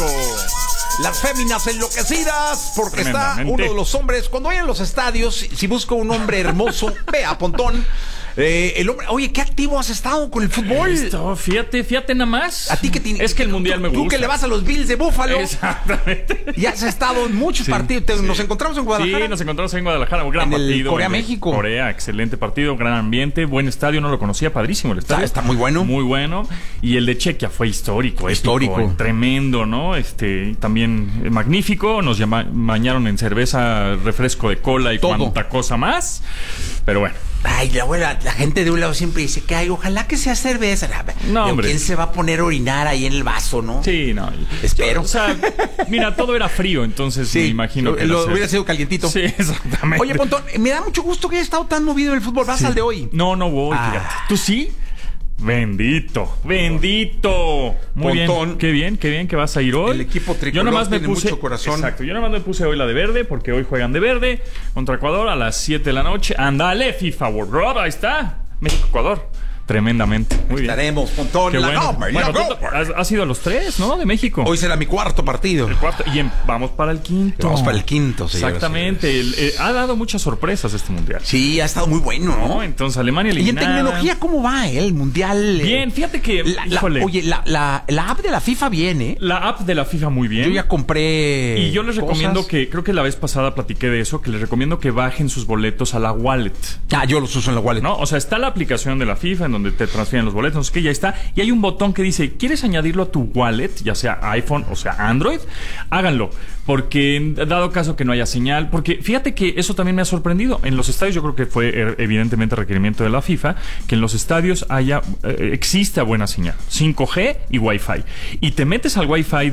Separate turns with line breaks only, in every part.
Las féminas enloquecidas, porque está uno de los hombres. Cuando vayan a los estadios, si busco un hombre hermoso, vea, Pontón. El hombre, oye, qué activo has estado con el fútbol.
Fíjate nada más.
A ti que tienes.
Es que el mundial me gusta.
Tú que le vas a los Bills de Buffalo.
Exactamente.
Y has estado en muchos partidos. Nos encontramos en Guadalajara.
Sí, nos encontramos en Guadalajara. Un gran partido.
Corea-México.
Corea, excelente partido, gran ambiente, buen estadio. No lo conocía, padrísimo el estadio.
Está muy bueno.
Muy bueno. Y el de Chequia fue histórico. Épico, tremendo, ¿no? También magnífico. Nos bañaron en cerveza, refresco de cola y cuánta cosa más. Pero bueno.
Ay, la gente de un lado siempre dice que ay, ojalá que sea cerveza.
No, hombre.
¿Quién se va a poner a orinar ahí en el vaso, no?
Sí, no.
Espero.
O sea, mira, todo era frío, entonces me imagino que
lo hubiera sido calientito.
Sí, exactamente.
Oye, Pontón, me da mucho gusto que haya estado tan movido en el fútbol. ¿Vas al de hoy?
No voy, fíjate. ¿Tú sí? Bendito. Muy
Pontón.
bien. Qué bien que vas a ir hoy.
El equipo tricolor tiene mucho corazón.
Exacto. Yo nomás me puse hoy la de verde porque hoy juegan de verde contra Ecuador a las 7 de la noche. Ándale, FIFA World Cup, ahí está. México-Ecuador. Tremendamente. Muy bien.
Estaremos, Pontón.
Qué bueno. Has ido a los 3, ¿no? De México.
Hoy será mi cuarto partido.
El cuarto. Y vamos para el quinto.
Vamos para el quinto, señores.
Exactamente. Ha dado muchas sorpresas este mundial.
Sí, ha estado muy bueno, ¿no?
Entonces, Alemania eliminada.
¿Y en tecnología cómo va el mundial?
Bien, fíjate que...
Oye, la app de la FIFA viene.
La app de la FIFA muy bien.
Yo ya compré.
Y yo les recomiendo creo que la vez pasada platiqué de eso, que les recomiendo que bajen sus boletos a la wallet.
Yo los uso en la wallet.
¿No? O sea, está la aplicación de la FIFA en donde te transfieren los boletos, no sé qué, ya está. Y hay un botón que dice, ¿quieres añadirlo a tu wallet? Ya sea iPhone o sea Android. Háganlo. Porque dado caso que no haya señal, porque fíjate que eso también me ha sorprendido. En los estadios yo creo que fue evidentemente requerimiento de la FIFA, que en los estadios exista buena señal. 5G y Wi-Fi. Y te metes al Wi-Fi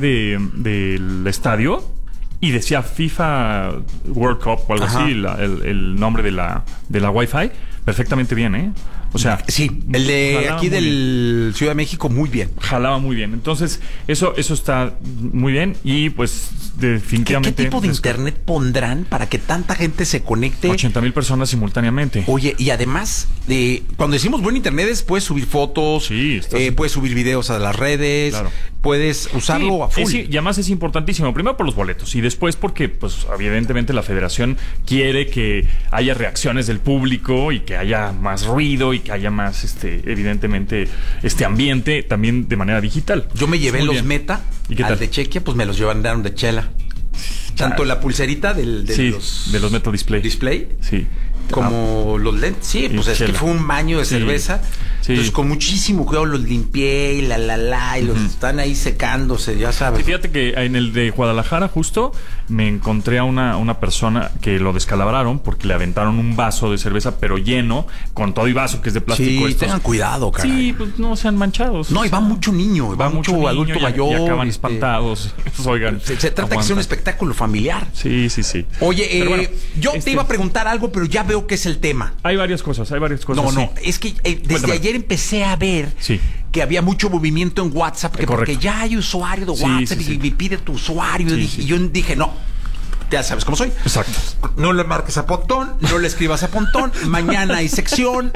del estadio y decía FIFA World Cup o algo así, el nombre de la Wi-Fi. Perfectamente bien, ¿eh? O sea,
sí, el de aquí del Ciudad de México, muy bien.
Jalaba muy bien. Entonces, eso está muy bien. Y pues, definitivamente.
¿Qué tipo de internet pondrán para que tanta gente se conecte?
80,000 personas simultáneamente.
Oye, y además, cuando decimos buen internet, puedes subir fotos, puedes subir videos a las redes, claro. Puedes usarlo a full.
Y además es importantísimo, primero por los boletos y después porque, pues, evidentemente la federación quiere que haya reacciones del público y que haya más ruido y que haya más, evidentemente, ambiente también de manera digital.
Yo me llevé los Meta al de Chequia, pues me los llevaron de chela. Tanto la pulserita de los
Meta Display. Sí.
Como los lentes. Sí, pues es que fue un baño de cerveza. Sí. Entonces, con muchísimo cuidado los limpié y y los están ahí secándose, ya sabes.
Y fíjate que en el de Guadalajara, justo, me encontré a una persona que lo descalabraron porque le aventaron un vaso de cerveza, pero lleno, con todo y vaso, que es de plástico.
Sí, tengan cuidado, caray.
Sí, pues no sean manchados.
No, y va mucho niño, va mucho adulto mayor.
Y acaban espantados. Pues, oigan.
Se trata de que sea un espectáculo familiar.
Sí.
Oye, bueno, yo te iba a preguntar algo, pero ya veo que es el tema.
Hay varias cosas.
No, es que desde ayer empecé a ver que había mucho movimiento en WhatsApp, porque ya hay usuario de WhatsApp y me pide tu usuario. Y yo dije, no, ya sabes cómo soy.
Exacto.
No le marques a Pontón, no le escribas a Pontón. Mañana hay sección,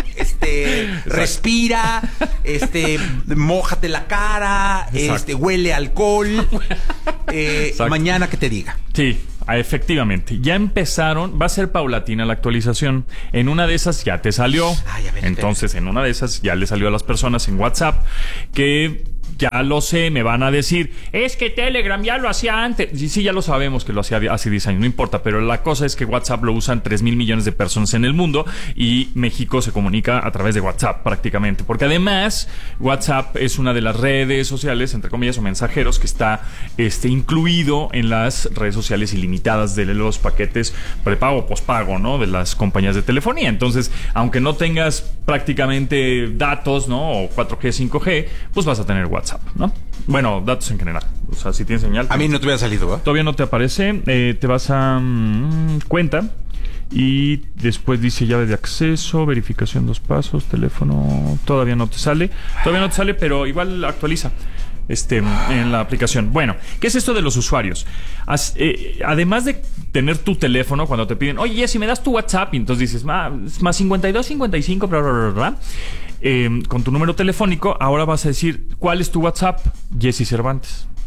respira, mójate la cara, huele a alcohol. Mañana que te diga.
Sí. Efectivamente, ya empezaron, va a ser paulatina la actualización. En una de esas ya te salió. Entonces, en una de esas ya le salió a las personas en WhatsApp que ya lo sé, me van a decir, es que Telegram ya lo hacía antes. Sí, ya lo sabemos que lo hacía hace 10 años, no importa, pero la cosa es que WhatsApp lo usan 3,000 millones de personas en el mundo y México se comunica a través de WhatsApp prácticamente, porque además WhatsApp es una de las redes sociales, entre comillas, o mensajeros que está incluido en las redes sociales ilimitadas de los paquetes prepago o pospago, ¿no? De las compañías de telefonía. Entonces, aunque no tengas prácticamente datos, ¿no? O 4G, 5G, pues vas a tener WhatsApp, ¿no? Bueno, datos en general. O sea, si tienes señal.
A mí no te hubiera salido, ¿verdad?
Todavía no te aparece. Te vas a cuenta y después dice llave de acceso, verificación 2 pasos, teléfono. Todavía no te sale, pero igual actualiza. En la aplicación. Bueno, ¿qué es esto de los usuarios? Además de tener tu teléfono, cuando te piden, oye, si me das tu WhatsApp, y entonces dices, más 52, 55, bla, bla, bla, bla. Con tu número telefónico, ahora vas a decir, ¿cuál es tu WhatsApp? Jessy Cervantes.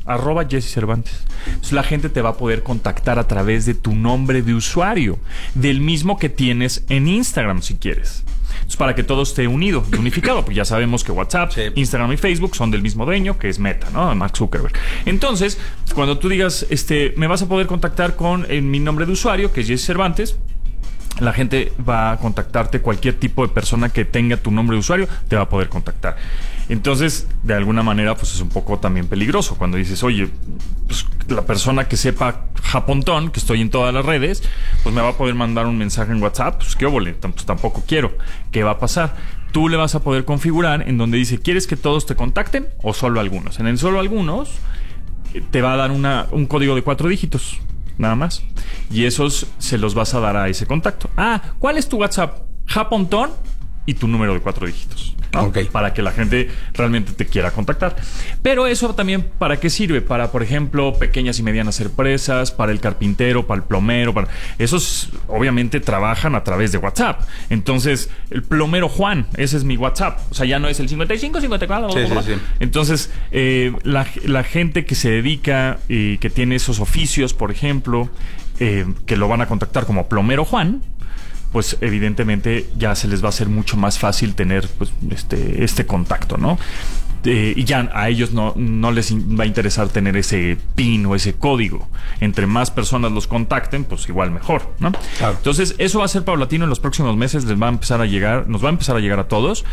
@JessyCervantes. Entonces la gente te va a poder contactar a través de tu nombre de usuario, del mismo que tienes en Instagram si quieres. Entonces, para que todo esté unido y unificado, pues ya sabemos que WhatsApp, Instagram y Facebook son del mismo dueño, que es Meta, ¿no? Mark Zuckerberg. Entonces, cuando tú digas, me vas a poder contactar con mi nombre de usuario, que es Jessy Cervantes, la gente va a contactarte, cualquier tipo de persona que tenga tu nombre de usuario te va a poder contactar. Entonces, de alguna manera, pues es un poco también peligroso cuando dices, oye, pues la persona que sepa Japontón, que estoy en todas las redes, pues me va a poder mandar un mensaje en WhatsApp, pues qué óvole, pues tampoco quiero. ¿Qué va a pasar? Tú le vas a poder configurar en donde dice, ¿quieres que todos te contacten o solo algunos? En el solo algunos te va a dar un código de 4 dígitos. Nada más. Y esos se los vas a dar a ese contacto. ¿Cuál es tu WhatsApp? Japontón y tu número de 4 dígitos, ¿no? Okay. Para que la gente realmente te quiera contactar. Pero eso también, ¿para qué sirve? Para, por ejemplo, pequeñas y medianas empresas, para el carpintero, para el plomero, esos obviamente trabajan a través de WhatsApp. Entonces, el plomero Juan, ese es mi WhatsApp. O sea, ya no es el 55, 54. Sí. Entonces, la gente que se dedica y que tiene esos oficios, por ejemplo, que lo van a contactar como plomero Juan, pues evidentemente ya se les va a hacer mucho más fácil tener pues este contacto, ¿no? Y ya a ellos no les va a interesar tener ese PIN o ese código. Entre más personas los contacten, pues igual mejor, ¿no? Claro. Entonces, eso va a ser paulatino en los próximos meses, nos va a empezar a llegar a todos.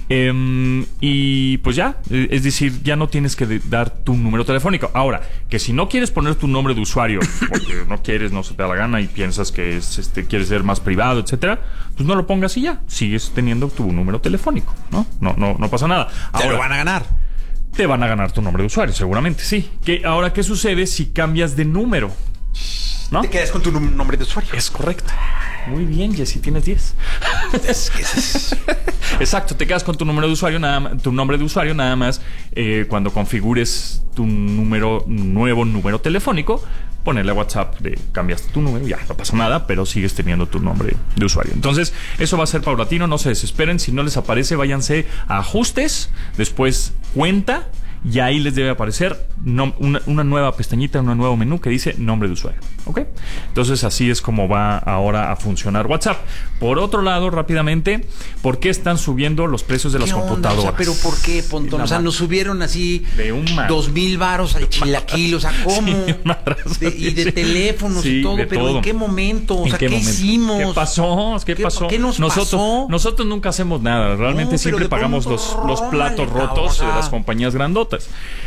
Y pues ya, es decir, ya no tienes que dar tu número telefónico. Ahora, que si no quieres poner tu nombre de usuario, porque no se te da la gana y piensas que quieres ser más privado, etcétera, pues no lo pongas y ya, sigues teniendo tu número telefónico, ¿no? No pasa nada.
Ahora, te lo van a ganar.
Te van a ganar tu nombre de usuario, seguramente, sí. Ahora, ¿qué sucede si cambias de número? ¿No?
Te quedas con tu nombre de usuario.
Es correcto. Muy bien, Jessy, tienes 10. Exacto, te quedas con tu número de usuario, nada más cuando configures tu nuevo número telefónico, ponerle a WhatsApp cambiaste tu número, ya no pasa nada, pero sigues teniendo tu nombre de usuario. Entonces, eso va a ser paulatino, no se desesperen. Si no les aparece, váyanse a ajustes, después cuenta, y ahí les debe aparecer una nueva pestañita, un nuevo menú que dice nombre de usuario. ¿Ok? Entonces así es como va ahora a funcionar WhatsApp. Por otro lado, rápidamente, ¿por qué están subiendo los precios de las computadoras?
O sea, ¿pero por qué, Pontón? O sea, nos subieron así de 2,000 varos al chilaquil, o sea, ¿cómo? Y de teléfonos y todo, pero todo. ¿En qué momento? O sea, ¿qué hicimos?
¿Qué pasó? ¿Qué pasó? Nosotros nunca hacemos nada. Realmente siempre pagamos los platos rotos de las compañías grandotas.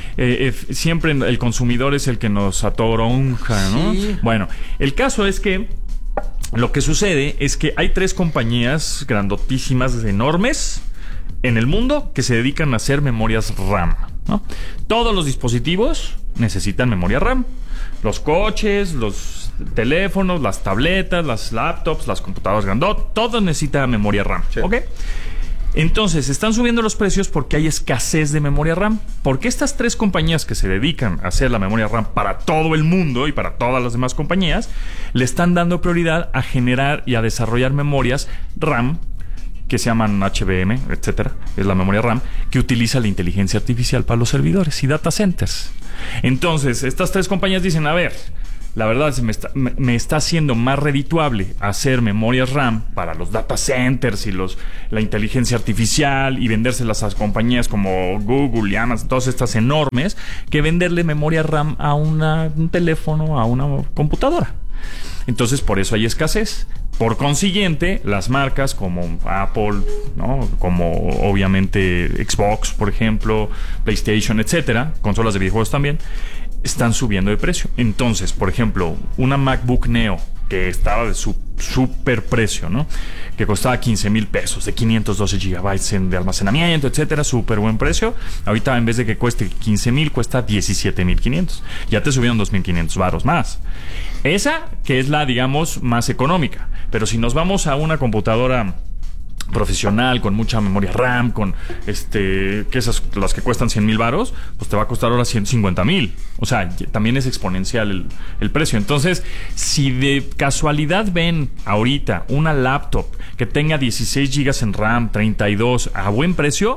Siempre el consumidor es el que nos atoronja, ¿no? Sí. Bueno, el caso es que lo que sucede es que hay 3 compañías grandotísimas, enormes, en el mundo que se dedican a hacer memorias RAM, ¿no? Todos los dispositivos necesitan memoria RAM. Los coches, los teléfonos, las tabletas, las laptops, las computadoras grandotas, todo necesita memoria RAM, sí. ¿Ok? Entonces, están subiendo los precios porque hay escasez de memoria RAM. Porque estas 3 compañías que se dedican a hacer la memoria RAM para todo el mundo y para todas las demás compañías, le están dando prioridad a generar y a desarrollar memorias RAM que se llaman HBM, etcétera, es la memoria RAM, que utiliza la inteligencia artificial para los servidores y data centers. Entonces, estas 3 compañías dicen, a ver, la verdad me está haciendo más redituable hacer memorias RAM para los data centers y la inteligencia artificial y vendérselas a compañías como Google y Amazon, todas estas enormes, que venderle memoria RAM a un teléfono, a una computadora. Entonces, por eso hay escasez. Por consiguiente, las marcas como Apple, ¿no? Como obviamente Xbox, por ejemplo, PlayStation, etcétera, consolas de videojuegos también, están subiendo de precio. Entonces, por ejemplo, una MacBook Neo que estaba de su super precio, ¿no? Que costaba 15,000 pesos, de 512 gigabytes de almacenamiento, etcétera, súper buen precio. Ahorita, en vez de que cueste 15,000, cuesta 17,500. Ya te subieron 2,500 varos más. Esa que es la, digamos, más económica. Pero si nos vamos a una computadora profesional, con mucha memoria RAM, con que esas, las que cuestan 100,000 varos, pues te va a costar ahora 150,000. O sea, también es exponencial el precio. Entonces, si de casualidad ven ahorita una laptop que tenga 16 gigas en RAM, 32 a buen precio,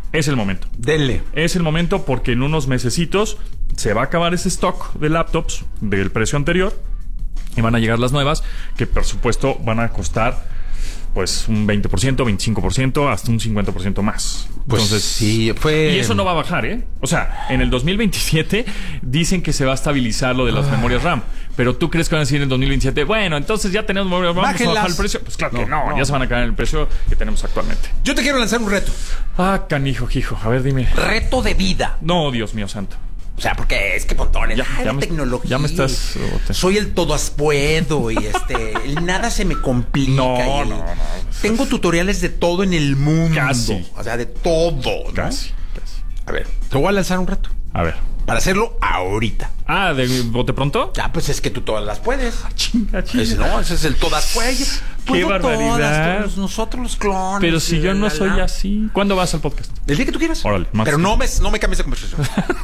Es el momento.
Denle.
Es el momento porque en unos mesecitos se va a acabar ese stock de laptops del precio anterior y van a llegar las nuevas que por supuesto van a costar pues un 20%, 25%, hasta un 50% más.
Pues entonces, sí, fue...
Y eso no va a bajar, ¿eh? O sea, en el 2027 dicen que se va a estabilizar lo de las memorias RAM. Pero ¿tú crees que van a decir en el 2027? Bueno, entonces ya tenemos memorias RAM, vamos a bajar el precio. Pues claro que no, ya se van a caer en el precio que tenemos actualmente.
Yo te quiero lanzar un reto.
Canijo, hijo. A ver, dime.
Reto de vida.
No, Dios mío santo.
O sea, porque es que montones. La tecnología.
Ya me estás...
Soy el todas puedo y el nada se me complica.
No.
Tengo tutoriales de todo en el mundo.
Casi.
O sea, de todo, ¿no?
Casi.
A ver, te voy a lanzar un reto.
A ver.
Para hacerlo ahorita.
¿de bote pronto?
Pues es que tú todas las puedes.
Chinga.
No, ese es el todas puedes.
Qué barbaridad.
Todas, nosotros los clones.
Pero si yo no soy así. ¿Cuándo vas al podcast?
El día que tú quieras.
Órale, más.
Pero no me cambies de conversación.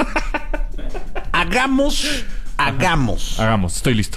Hagamos.
Estoy listo.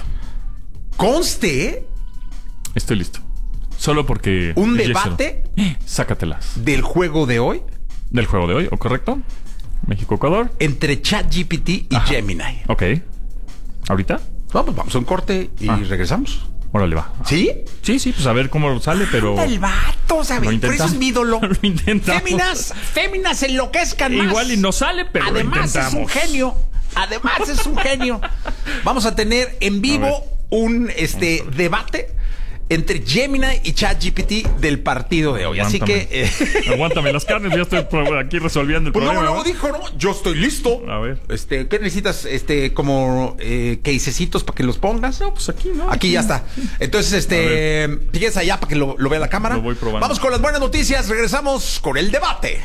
Conste.
Estoy listo. Solo porque...
Un debate.
Sácatelas.
Del juego de hoy.
Del juego de hoy, ¿o correcto? México-Ecuador.
Entre ChatGPT y Gemini.
Ok. ¿Ahorita?
Vamos a un corte y regresamos.
Órale, va.
¿Sí?
Sí, pues a ver cómo sale, pero...
El vato, ¿sabes? Por eso es mi ídolo.
Lo intentamos.
Féminas enloquezcan más.
Igual y no sale, pero
además
lo intentamos.
Además es un genio. Vamos a tener en vivo un debate entre Gemini y ChatGPT del partido de hoy. Aguántame. Así que...
Aguántame las carnes, ya estoy aquí resolviendo el problema.
Luego dijo, yo estoy listo.
A ver.
¿Qué necesitas? Como casecitos para que los pongas.
No, pues aquí, ¿no?
Aquí ya está. Entonces, fíjense allá para que lo vea la cámara.
Lo voy probando.
Vamos con las buenas noticias. Regresamos con el debate.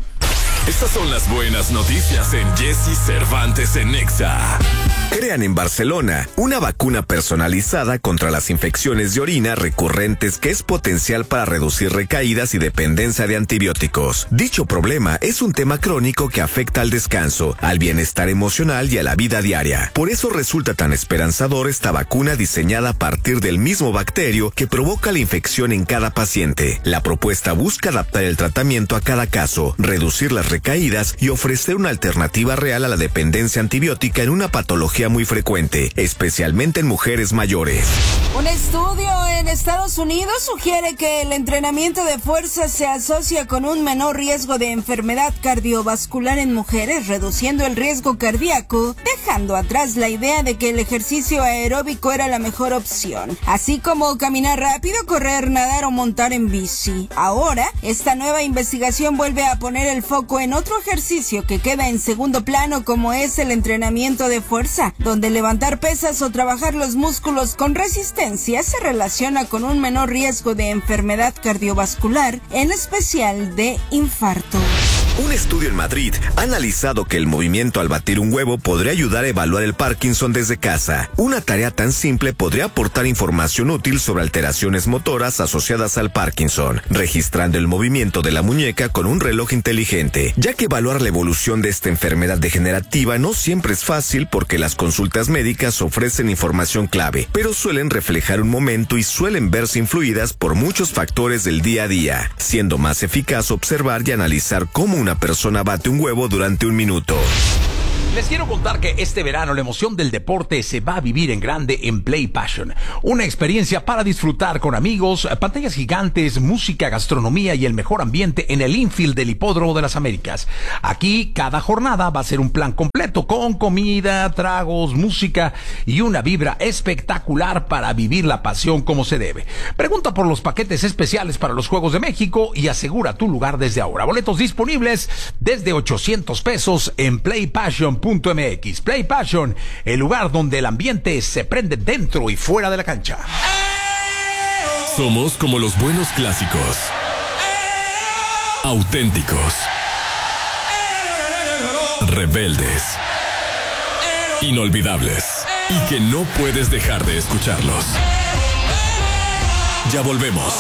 Estas son las buenas noticias en Jesse Cervantes en Nexa. Crean en Barcelona una vacuna personalizada contra las infecciones de orina recurrentes que es potencial para reducir recaídas y dependencia de antibióticos. Dicho problema es un tema crónico que afecta al descanso, al bienestar emocional y a la vida diaria. Por eso resulta tan esperanzador esta vacuna diseñada a partir del mismo bacterio que provoca la infección en cada paciente. La propuesta busca adaptar el tratamiento a cada caso, reducir las recaídas y ofrecer una alternativa real a la dependencia antibiótica en una patología muy frecuente, especialmente en mujeres mayores.
Un estudio en Estados Unidos sugiere que el entrenamiento de fuerza se asocia con un menor riesgo de enfermedad cardiovascular en mujeres, reduciendo el riesgo cardíaco, dejando atrás la idea de que el ejercicio aeróbico era la mejor opción, así como caminar rápido, correr, nadar o montar en bici. Ahora, esta nueva investigación vuelve a poner el foco en otro ejercicio que queda en segundo plano, como es el entrenamiento de fuerza, donde levantar pesas o trabajar los músculos con resistencia se relaciona con un menor riesgo de enfermedad cardiovascular, en especial de infarto.
Un estudio en Madrid ha analizado que el movimiento al batir un huevo podría ayudar a evaluar el Parkinson desde casa. Una tarea tan simple podría aportar información útil sobre alteraciones motoras asociadas al Parkinson, registrando el movimiento de la muñeca con un reloj inteligente, ya que evaluar la evolución de esta enfermedad degenerativa no siempre es fácil porque las consultas médicas ofrecen información clave, pero suelen reflejar un momento y suelen verse influidas por muchos factores del día a día, siendo más eficaz observar y analizar cómo una persona bate un huevo durante un minuto.
Les quiero contar que este verano la emoción del deporte se va a vivir en grande en Play Passion. Una experiencia para disfrutar con amigos, pantallas gigantes, música, gastronomía y el mejor ambiente en el infield del Hipódromo de las Américas. Aquí cada jornada va a ser un plan completo con comida, tragos, música y una vibra espectacular para vivir la pasión como se debe. Pregunta por los paquetes especiales para los Juegos de México y asegura tu lugar desde ahora. Boletos disponibles desde $800 en PlayPassion.mx. Play Passion, el lugar donde el ambiente se prende dentro y fuera de la cancha.
Somos como los buenos clásicos, auténticos, rebeldes, inolvidables y que no puedes dejar de escucharlos. Ya volvemos.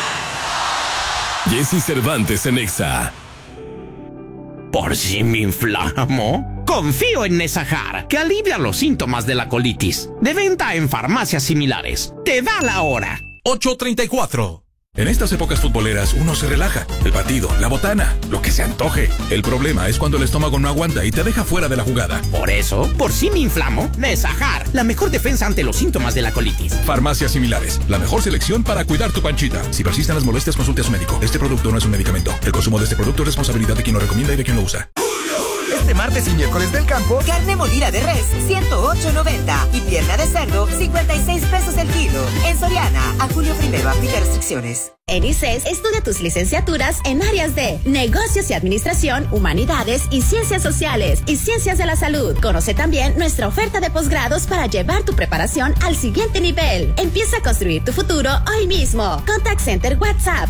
Jesse Cervantes en Nexa.
¿Por si me inflamo? Confío en Nesajar, que alivia los síntomas de la colitis. De venta en farmacias similares. Te da la hora.
8:34.
En estas épocas futboleras uno se relaja. El partido, la botana, lo que se antoje. El problema es cuando el estómago no aguanta y te deja fuera de la jugada.
Por eso, por si me inflamo, Nesajar, la mejor defensa ante los síntomas de la colitis.
Farmacias similares, la mejor selección para cuidar tu panchita. Si persisten las molestias, consulte a su médico. Este producto no es un medicamento. El consumo de este producto es responsabilidad de quien lo recomienda y de quien lo usa.
Este martes y miércoles del campo,
carne molida de res, 108.90 y pierna de cerdo, 56 pesos el kilo. En Soriana, a julio 1, aplica restricciones.
En ICES, estudia tus licenciaturas en áreas de Negocios y Administración, Humanidades y Ciencias Sociales y Ciencias de la Salud. Conoce también nuestra oferta de posgrados para llevar tu preparación al siguiente nivel. Empieza a construir tu futuro hoy mismo. Contact Center WhatsApp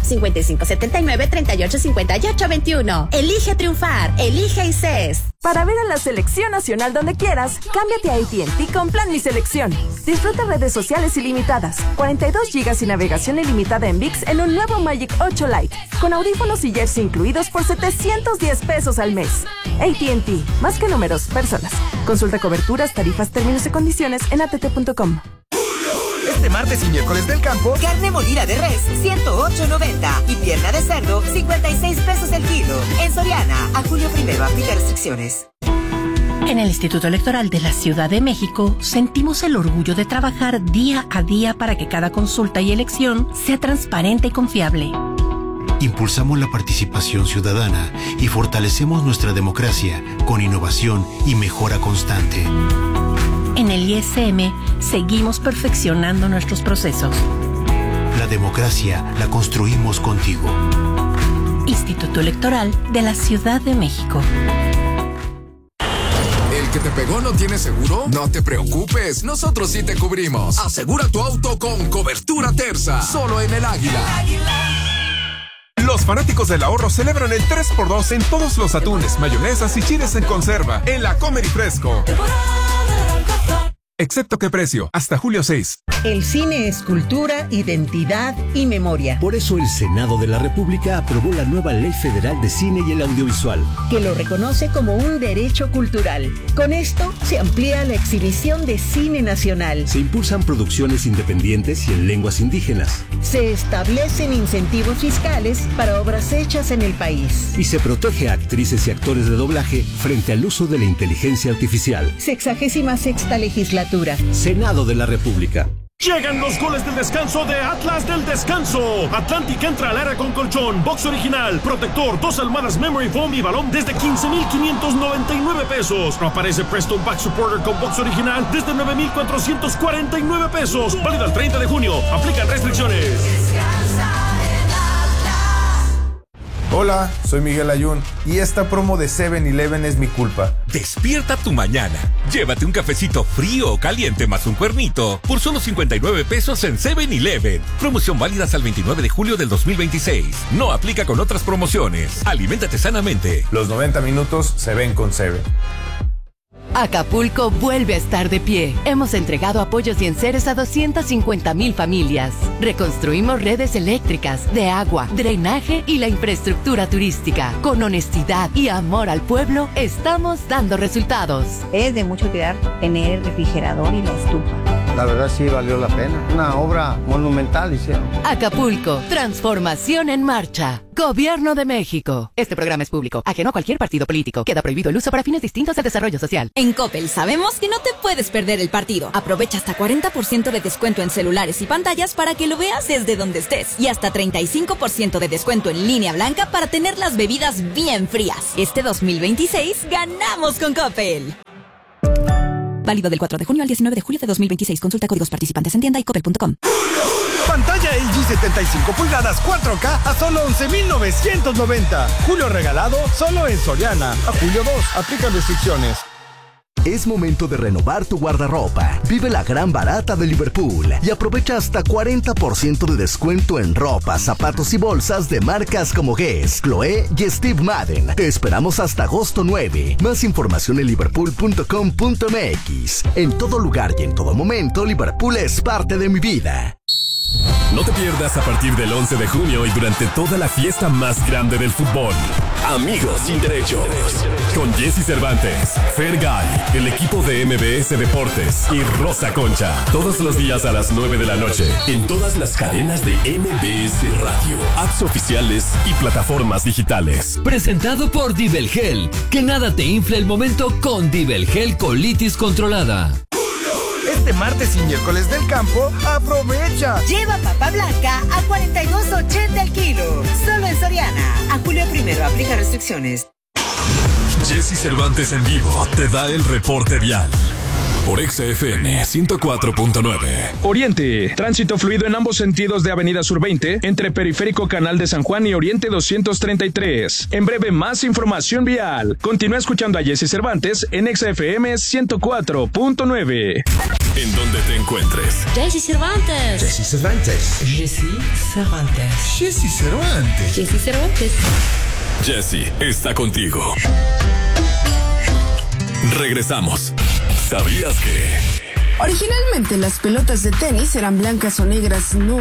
5579-385821. Elige triunfar. Elige ICES.
Para ver a la selección nacional donde quieras, cámbiate a AT&T con Plan Mi Selección. Disfruta redes sociales ilimitadas, 42 GB y navegación ilimitada en ViX en un nuevo Magic 8 Lite, con audífonos y jersey incluidos por 710 pesos al mes. AT&T, más que números, personas. Consulta coberturas, tarifas, términos y condiciones en att.com.
Este martes y miércoles del campo,
carne molida de res, 108.90 y pierna de cerdo, 56 pesos el kilo. En Soriana, a julio 1, aplica restricciones.
En el Instituto Electoral de la Ciudad de México sentimos el orgullo de trabajar día a día para que cada consulta y elección sea transparente y confiable.
Impulsamos la participación ciudadana y fortalecemos nuestra democracia con innovación y mejora constante.
En el ISM seguimos perfeccionando nuestros procesos.
La democracia la construimos contigo.
Instituto Electoral de la Ciudad de México.
¿El que te pegó no tiene seguro? No te preocupes, nosotros sí te cubrimos. Asegura tu auto con cobertura Terza, solo en El Águila.
Los fanáticos del ahorro celebran el 3x2 en todos los atunes, mayonesas y chiles en conserva en la Comer y Fresco. Excepto qué precio, hasta julio 6.
El cine es cultura, identidad y memoria.
Por eso el Senado de la República aprobó la nueva Ley Federal de Cine y el Audiovisual,
que lo reconoce como un derecho cultural. Con esto se amplía la exhibición de cine nacional.
Se impulsan producciones independientes y en lenguas indígenas.
Se establecen incentivos fiscales para obras hechas en el país.
Y se protege a actrices y actores de doblaje frente al uso de la inteligencia artificial.
66ª legislatura.
Senado de la República.
Llegan los goles del descanso de Atlas del Descanso. Atlantic entra al área con colchón, box original, protector, 2 almohadas Memory Foam y balón desde 15,599 pesos. No aparece Preston Back Supporter con box original desde 9,449 pesos. Válido el 30 de junio. Aplican restricciones.
Hola, soy Miguel Ayun y esta promo de 7-Eleven es mi culpa.
Despierta tu mañana. Llévate un cafecito frío o caliente más un cuernito por solo 59 pesos en 7-Eleven. Promoción válida hasta el 29 de julio del 2026. No aplica con otras promociones. Aliméntate sanamente.
Los 90 minutos se ven con 7.
Acapulco vuelve a estar de pie. Hemos entregado apoyos y enseres a 250,000 familias. Reconstruimos redes eléctricas, de agua, drenaje y la infraestructura turística. Con honestidad y amor al pueblo, estamos dando resultados.
Es de mucho cuidar tener el refrigerador y la estufa.
La verdad sí valió la pena. Una obra monumental hicieron.
Acapulco, transformación en marcha. Gobierno de México. Este programa es público, ajeno a cualquier partido político. Queda prohibido el uso para fines distintos al desarrollo social.
En Coppel sabemos que no te puedes perder el partido. Aprovecha hasta 40% de descuento en celulares y pantallas para que lo veas desde donde estés. Y hasta 35% de descuento en línea blanca para tener las bebidas bien frías. Este 2026 ganamos con Coppel. Válido del 4 de junio al 19 de julio de 2026. Consulta códigos participantes en tienda y coppel.com.
Pantalla LG 75 pulgadas 4K a solo 11,990. Julio regalado solo en Soriana. A julio 2. Aplica restricciones.
Es momento de renovar tu guardarropa. Vive la gran barata de Liverpool y aprovecha hasta 40% de descuento en ropa, zapatos y bolsas de marcas como Guess, Chloé y Steve Madden. Te esperamos hasta agosto 9. Más información en liverpool.com.mx. En todo lugar y en todo momento, Liverpool es parte de mi vida.
No te pierdas a partir del 11 de junio y durante toda la fiesta más grande del fútbol. Amigos sin derechos. Con Jesse Cervantes, Fergay, el equipo de MBS Deportes y Rosa Concha. Todos los días a las 9 de la noche. En todas las cadenas de MBS Radio, apps oficiales y plataformas digitales.
Presentado por Dibelgel. Que nada te infle el momento con Dibelgel Colitis Controlada.
Este martes y miércoles del campo, aprovecha.
Lleva papa blanca a 42.80 el kilo. Solo en Soriana. A julio 1, aplica restricciones.
Jesse Cervantes en vivo te da el reporte vial. Por XFM 104.9.
Oriente. Tránsito fluido en ambos sentidos de Avenida Sur 20, entre Periférico Canal de San Juan y Oriente 233. En breve, más información vial. Continúa escuchando a Jesse Cervantes en XFM 104.9.
En donde te encuentres.
Jesse Cervantes.
Jesse Cervantes.
Jesse Cervantes.
Jesse Cervantes.
Jesse Cervantes.
Jesse está contigo. Regresamos. ¿Sabías que?
Originalmente las pelotas de tenis eran blancas o negras, no